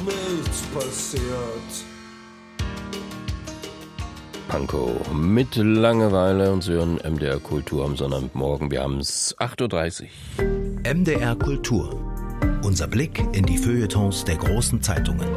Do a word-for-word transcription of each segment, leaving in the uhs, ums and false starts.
nichts passiert. Pankow mit Langeweile und Sie hören M D R Kultur am Sonntagmorgen. Wir haben es acht Uhr dreißig. M D R Kultur. Unser Blick in die Feuilletons der großen Zeitungen.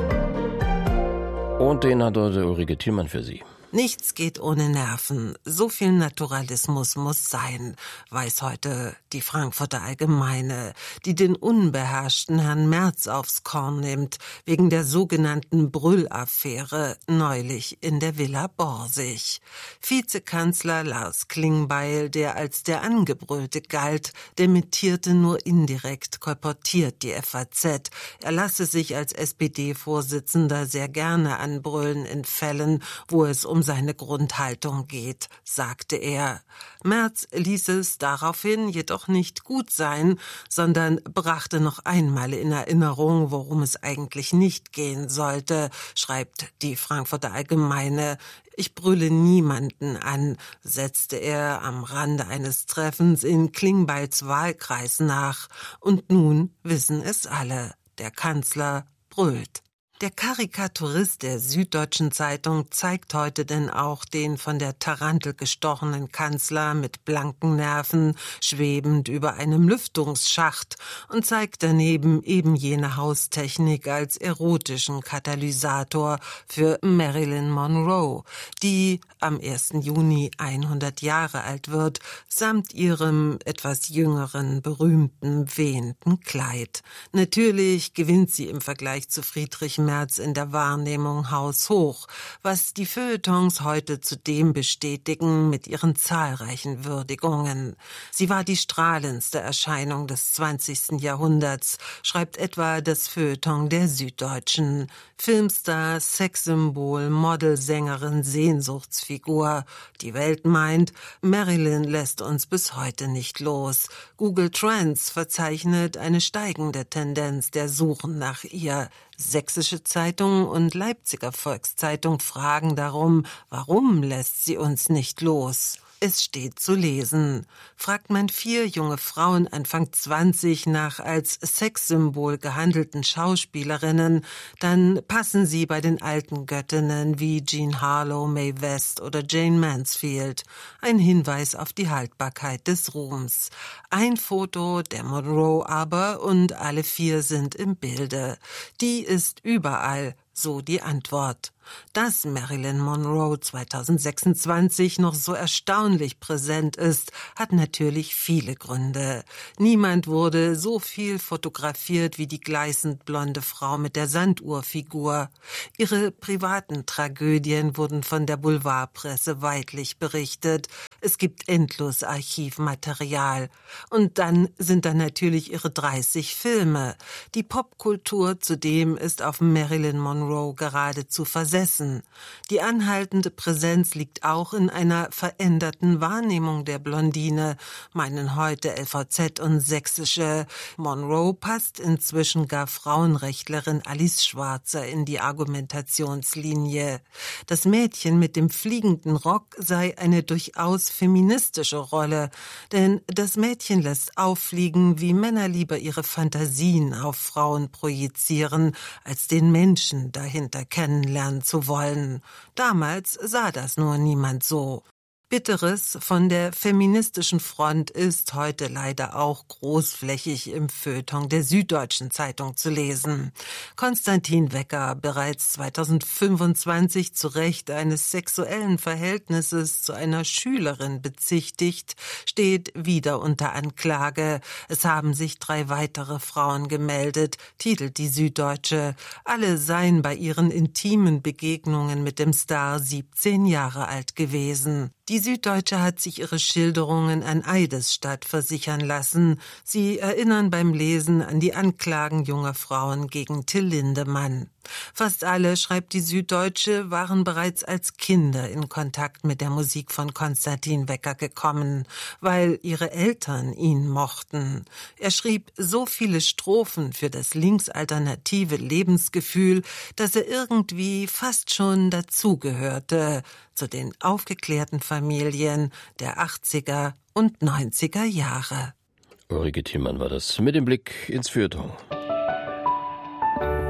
Und den hat heute Ulrike Thielmann für Sie. Nichts geht ohne Nerven. So viel Naturalismus muss sein, weiß heute die Frankfurter Allgemeine, die den unbeherrschten Herrn Merz aufs Korn nimmt, wegen der sogenannten Brüll-Affäre neulich in der Villa Borsig. Vizekanzler Lars Klingbeil, der als der Angebrüllte galt, dementierte nur indirekt, kolportiert die F A Z. Er lasse sich als S P D-Vorsitzender sehr gerne anbrüllen in Fällen, wo es um seine Grundhaltung geht, sagte er. Merz ließ es daraufhin jedoch nicht gut sein, sondern brachte noch einmal in Erinnerung, worum es eigentlich nicht gehen sollte, schreibt die Frankfurter Allgemeine. Ich brülle niemanden an, setzte er am Rande eines Treffens in Klingbeils Wahlkreis nach. Und nun wissen es alle, der Kanzler brüllt. Der Karikaturist der Süddeutschen Zeitung zeigt heute denn auch den von der Tarantel gestochenen Kanzler mit blanken Nerven, schwebend über einem Lüftungsschacht und zeigt daneben eben jene Haustechnik als erotischen Katalysator für Marilyn Monroe, die am ersten Juni hundert Jahre alt wird, samt ihrem etwas jüngeren, berühmten, wehenden Kleid. Natürlich gewinnt sie im Vergleich zu Friedrich Merz in der Wahrnehmung haushoch, was die Feuilletons heute zudem bestätigen mit ihren zahlreichen Würdigungen. Sie war die strahlendste Erscheinung des zwanzigsten Jahrhunderts, schreibt etwa das Feuilleton der Süddeutschen. Filmstar, Sexsymbol, Model, Sängerin, Sehnsuchtsfigur. Die Welt meint, Marilyn lässt uns bis heute nicht los. Google Trends verzeichnet eine steigende Tendenz der Suchen nach ihr. Sächsische Zeitung und Leipziger Volkszeitung fragen darum, warum lässt sie uns nicht los? Es steht zu lesen. Fragt man vier junge Frauen Anfang zwanzig nach als Sexsymbol gehandelten Schauspielerinnen, dann passen sie bei den alten Göttinnen wie Jean Harlow, Mae West oder Jane Mansfield. Ein Hinweis auf die Haltbarkeit des Ruhms. Ein Foto der Monroe aber und alle vier sind im Bilde. Die ist überall, so die Antwort. Dass Marilyn Monroe zweitausendsechsundzwanzig noch so erstaunlich präsent ist, hat natürlich viele Gründe. Niemand wurde so viel fotografiert wie die gleißend blonde Frau mit der Sanduhrfigur. Ihre privaten Tragödien wurden von der Boulevardpresse weidlich berichtet. Es gibt endlos Archivmaterial. Und dann sind da natürlich ihre dreißig Filme. Die Popkultur zudem ist auf Marilyn Monroe geradezu versessen. Die anhaltende Präsenz liegt auch in einer veränderten Wahrnehmung der Blondine, meinen heute L V Z und Sächsische. Monroe passt inzwischen gar Frauenrechtlerin Alice Schwarzer in die Argumentationslinie. Das Mädchen mit dem fliegenden Rock sei eine durchaus feministische Rolle, denn das Mädchen lässt auffliegen, wie Männer lieber ihre Fantasien auf Frauen projizieren, als den Menschen dahinter kennenlernen zu wollen. Damals sah das nur niemand so. Bitteres von der feministischen Front ist heute leider auch großflächig im Feuilleton der Süddeutschen Zeitung zu lesen. Konstantin Wecker, bereits zweitausendfünfundzwanzig zu Recht eines sexuellen Verhältnisses zu einer Schülerin bezichtigt, steht wieder unter Anklage. Es haben sich drei weitere Frauen gemeldet, titelt die Süddeutsche. Alle seien bei ihren intimen Begegnungen mit dem Star siebzehn Jahre alt gewesen. Die Süddeutsche hat sich ihre Schilderungen an Eidesstadt versichern lassen. Sie erinnern beim Lesen an die Anklagen junger Frauen gegen Till Lindemann. Fast alle, schreibt die Süddeutsche, waren bereits als Kinder in Kontakt mit der Musik von Konstantin Wecker gekommen, weil ihre Eltern ihn mochten. Er schrieb so viele Strophen für das linksalternative Lebensgefühl, dass er irgendwie fast schon dazugehörte, zu den aufgeklärten Familien der achtziger und neunziger Jahre. Ulrike Thielmann war das mit dem Blick ins Feuilleton.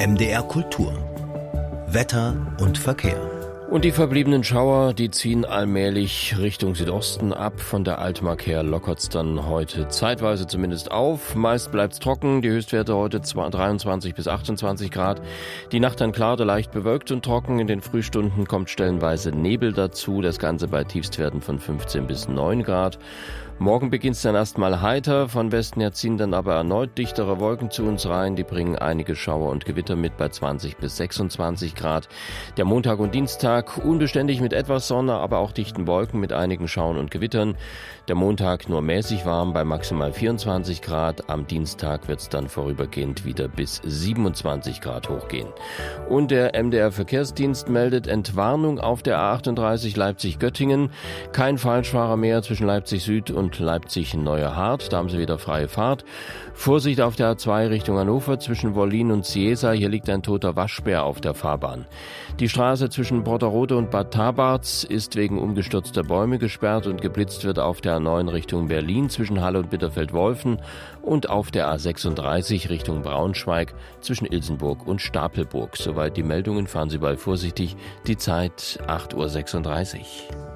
M D R Kultur. Wetter und Verkehr. Und die verbliebenen Schauer, die ziehen allmählich Richtung Südosten ab. Von der Altmark her lockert's dann heute zeitweise zumindest auf. Meist bleibt's trocken. Die Höchstwerte heute dreiundzwanzig bis achtundzwanzig Grad. Die Nacht dann klar oder leicht bewölkt und trocken. In den Frühstunden kommt stellenweise Nebel dazu. Das Ganze bei Tiefstwerten von fünfzehn bis neun Grad. Morgen beginnt's dann erstmal heiter. Von Westen her ziehen dann aber erneut dichtere Wolken zu uns rein. Die bringen einige Schauer und Gewitter mit bei zwanzig bis sechsundzwanzig Grad. Der Montag und Dienstag unbeständig mit etwas Sonne, aber auch dichten Wolken mit einigen Schauern und Gewittern. Der Montag nur mäßig warm bei maximal vierundzwanzig Grad. Am Dienstag wird's dann vorübergehend wieder bis siebenundzwanzig Grad hochgehen. Und der M D R Verkehrsdienst meldet Entwarnung auf der A achtunddreißig Leipzig-Göttingen. Kein Falschfahrer mehr zwischen Leipzig Süd und und Leipzig-Neuerhardt, da haben sie wieder freie Fahrt. Vorsicht auf der A zwei Richtung Hannover zwischen Wollin und Ciesa, hier liegt ein toter Waschbär auf der Fahrbahn. Die Straße zwischen Brotterode und Bad Tabarz ist wegen umgestürzter Bäume gesperrt und geblitzt wird auf der A neun Richtung Berlin zwischen Halle und Bitterfeld-Wolfen und auf der A sechsunddreißig Richtung Braunschweig zwischen Ilsenburg und Stapelburg. Soweit die Meldungen, fahren Sie bald vorsichtig. Die Zeit acht Uhr sechsunddreißig.